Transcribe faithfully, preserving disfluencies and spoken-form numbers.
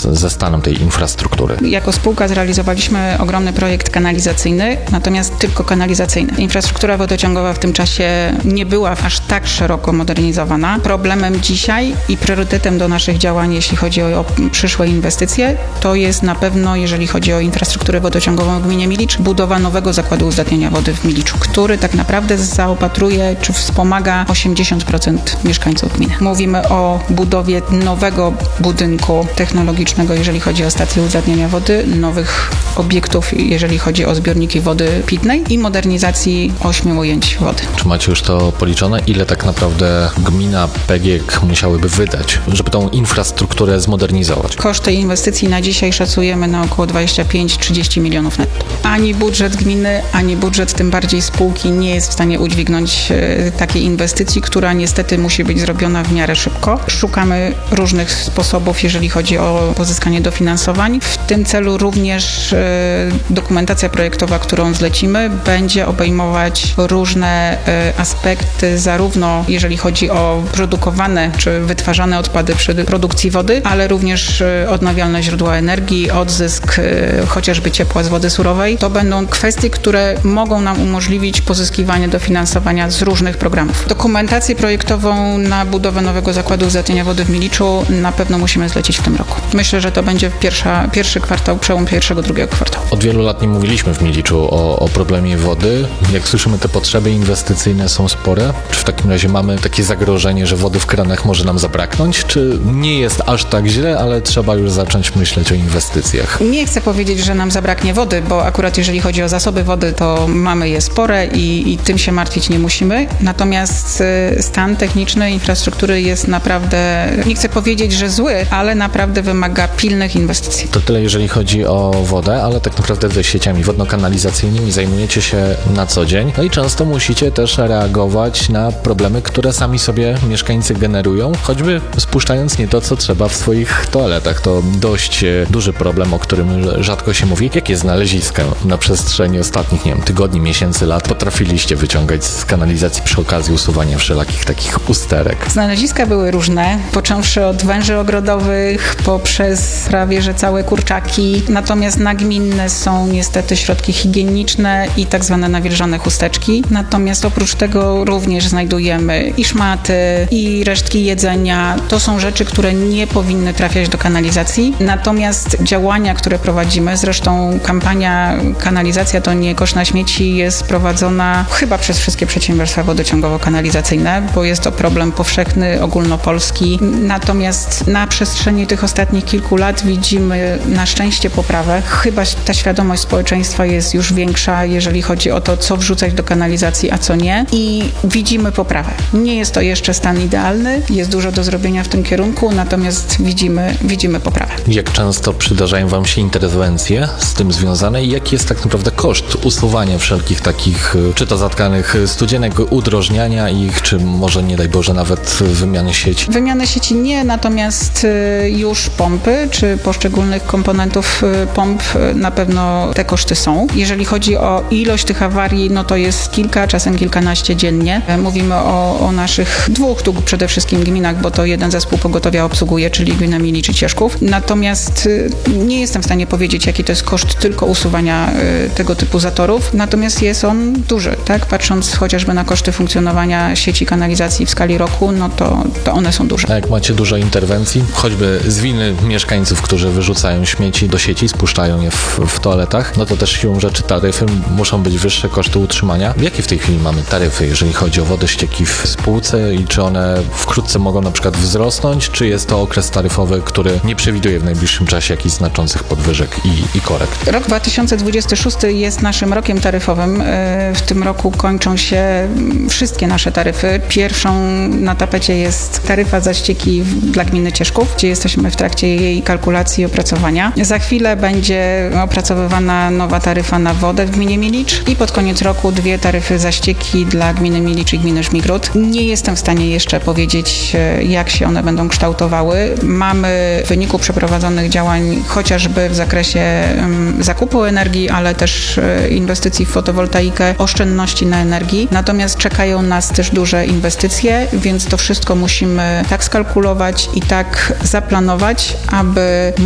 ze stanem tej infrastruktury? Jako spółka zrealizowaliśmy ogromny projekt kanalizacyjny, natomiast tylko kanalizacyjny. Infrastruktura wodociągowa w tym czasie nie była aż tak szeroko modernizowana. Problemem dzisiaj i priorytetem do naszych działań, jeśli chodzi o, o przyszłe inwestycje, to jest na pewno, jeżeli chodzi o infrastrukturę wodociągową w gminie Milicz, budowa nowego zakładu uzdatniania wody w Miliczu, który tak naprawdę zaopatruje czy wspomaga osiemdziesiąt procent mieszkańców gminy. Mówimy o budowie nowego budynku technologicznego, jeżeli chodzi o stację uzdatniania wody, nowych obiektów, jeżeli chodzi o zbiorniki wody pitnej i modernizacji ośmiu ujęć wody. Czy macie już to policzone? Ile tak naprawdę gmina, P G E K musiałyby wydać, żeby tą infrastrukturę zmodernizować? Koszty inwestycji na dzisiaj szacujemy na około dwadzieścia pięć do trzydziestu milionów netto. Ani budżet gminy, ani budżet tym bardziej spółki nie jest w stanie udźwignąć e, takiej inwestycji, która niestety musi być zrobiona w miarę szybko. Szukamy różnych sposobów, jeżeli chodzi o pozyskanie dofinansowań. W tym celu również e, dokumentacja projektowa, którą zlecimy, będzie obejmować różne e, aspekty, zarówno jeżeli chodzi o produkowane czy wytwarzane odpady przy produkcji wody, ale również e, odnawialne źródła energii, odzysk e, chociażby ciepła z wody surowej. To będą kwestie, które mogą nam umożliwić pozyskiwanie dofinansowania z różnych programów. Dokumentację projektową na budowę nowego zakładu uzdatniania wody w Miliczu na pewno musimy zlecić w tym roku. Myślę, że to będzie pierwsza, pierwszy kwartał, przełom pierwszego, drugiego kwartału. Od wielu lat nie mówiliśmy w Miliczu o, o problemie wody. Jak słyszymy, te potrzeby inwestycyjne są spore. Czy w takim razie mamy takie zagrożenie, że wody w kranach może nam zabraknąć? Czy nie jest aż tak źle, ale trzeba już zacząć myśleć o inwestycjach? Nie chcę powiedzieć, że nam zabraknie wody, bo akurat jeżeli chodzi o zasoby wody, to mamy je spore i, i tym się martwić nie musimy. Natomiast y, stan techniczny infrastruktury jest naprawdę, nie chcę powiedzieć, że zły, ale naprawdę wymaga pilnych inwestycji. To tyle, jeżeli chodzi o wodę, ale tak naprawdę wy sieciami wodno-kanalizacyjnymi zajmujecie się na co dzień. No i często musicie też reagować na problemy, które sami sobie mieszkańcy generują, choćby spuszczając nie to, co trzeba w swoich toaletach. To dość duży problem, o którym rzadko się mówi. Jakie znaleziska na przestrzeni ostatnich, nie wiem, tygodni, miesięcy, lat potrafiliście wyciągać z kanalizacji przy okazji usuwania wszelakich takich usterek? Znaleziska były różne, począwszy od węży ogrodowych, poprzez prawie że całe kurczaki. Natomiast nagminne są niestety środki higieniczne i tak zwane nawilżone chusteczki. Natomiast oprócz tego również znajdujemy i szmaty, i resztki jedzenia. To są rzeczy, które nie powinny trafiać do kanalizacji. Natomiast działania, które prowadzimy, zresztą kampania Kanalizacja to nie kosz na śmieci jest prowadzona chyba przez wszystkie przedsiębiorstwa wodociągowo-kanalizacyjne, bo jest to problem powszechny, ogólnopolski. Natomiast na przestrzeni tych ostatnich kilku lat widzimy na szczęście poprawę. Chyba ta świadomość społeczeństwa jest już większa, jeżeli chodzi o to, co wrzucać do kanalizacji, a co nie. I widzimy poprawę. Nie jest to jeszcze stan idealny, jest dużo do zrobienia w tym kierunku, natomiast widzimy, widzimy poprawę. Jak często przydarzają wam się interwencje z tym związane i jaki jest tak naprawdę koszt usuwania wszelkich takich, czy to zatkanych studzienek, udrożniania ich, czy może nie daj Boże nawet wymiany sieci? Wymiany sieci nie, natomiast już pompy, czy poszczególnych komponentów pomp na pewno te koszty są. Jeżeli chodzi o ilość tych awarii, no to jest kilka, czasem kilkanaście dziennie. Mówimy o, o naszych dwóch tu przede wszystkim gminach, bo to jeden zespół pogotowia obsługuje, czyli gmina Milicz i Cieszków. Natomiast nie jestem w stanie powiedzieć, jaki to jest koszt tylko usuwania tego typu zatorów, natomiast jest on duży, tak? Patrząc chociażby na koszty funkcjonowania sieci kanalizacji w skali roku, no to, to one są duże. A jak macie dużo interwencji, choćby z winy mieszkańców, którzy wyrzucają śmieci do sieci, spuszczają je w, w toaletach, no to też siłą rzeczy taryfy muszą być wyższe, koszty utrzymania. Jakie w tej chwili mamy taryfy, jeżeli chodzi o wodę, ścieki w spółce i czy one wkrótce mogą na przykład wzrosnąć, czy jest to okres taryfowy, który nie przewiduje w najbliższym czasie jakichś znaczących podwyżek i, i korekt? Rok dwa tysiące dwudziesty szósty jest naszym rokiem taryfowym. W tym roku kończą się wszystkie nasze taryfy. Pierwszą na tapecie jest taryfa za ścieki dla gminy Cieszków, gdzie jesteśmy w trakcie jej kalkulacji i opracowania. Za chwilę będzie opracowywana nowa taryfa na wodę w gminie Milicz i pod koniec roku dwie taryfy za ścieki dla gminy Milicz i gminy Żmigród. Nie jestem w stanie jeszcze powiedzieć, jak się one będą kształtowały. Mamy w wyniku przeprowadzonych działań chociażby w zakresie um, zakupu energii, ale też inwestycji w fotowoltaikę, oszczędności na energii. Natomiast czekają nas też duże inwestycje, więc to wszystko musimy tak skalkulować i tak zaplanować, aby